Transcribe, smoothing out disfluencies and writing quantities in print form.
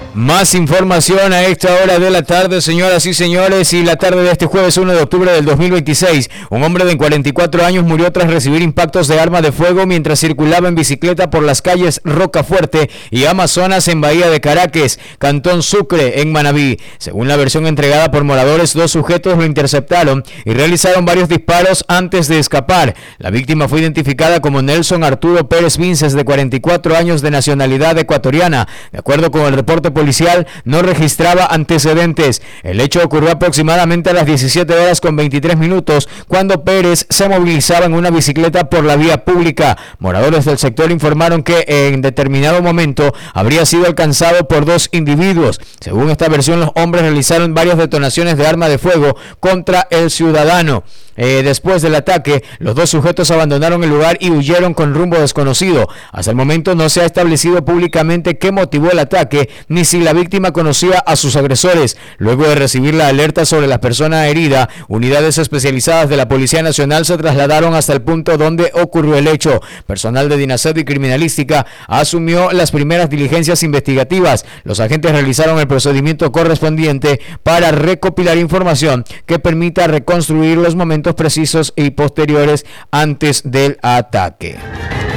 Más información a esta hora de la tarde, señoras y señores, y la tarde de este jueves 1 de octubre del 2026. Un hombre de 44 años murió tras recibir impactos de arma de fuego mientras circulaba en bicicleta por las calles Rocafuerte y Amazonas en Bahía de Caracas, Cantón Sucre, en Manabí. Según la versión entregada por moradores, 2 sujetos lo interceptaron y realizaron varios disparos antes de escapar. La víctima fue identificada como Nelson Arturo Pérez Vinces, de 44 años, de nacionalidad ecuatoriana. De acuerdo con el reporte policial, no registraba antecedentes. El hecho ocurrió aproximadamente a las 17:23 cuando Pérez se movilizaba en una bicicleta por la vía pública. Moradores del sector informaron que en determinado momento habría sido alcanzado por 2 individuos. Según esta versión, los hombres realizaron varias detonaciones de arma de fuego contra el ciudadano. Después del ataque, los 2 sujetos abandonaron el lugar y huyeron con rumbo desconocido. Hasta el momento no se ha establecido públicamente qué motivó el ataque ni si la víctima conocía a sus agresores. Luego de recibir la alerta sobre la persona herida, unidades especializadas de la Policía Nacional se trasladaron hasta el punto donde ocurrió el hecho. Personal de DINASED y Criminalística asumió las primeras diligencias investigativas. Los agentes realizaron el procedimiento correspondiente para recopilar información que permita reconstruir los momentos precisos y posteriores antes del ataque.